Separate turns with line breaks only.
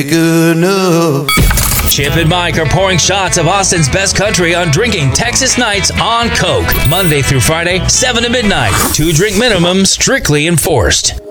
Good enough.
Chip and Mike are pouring shots of Austin's best country on Drinking Texas Nights on Coke. Monday through Friday, 7 to midnight. 2-drink minimum strictly enforced.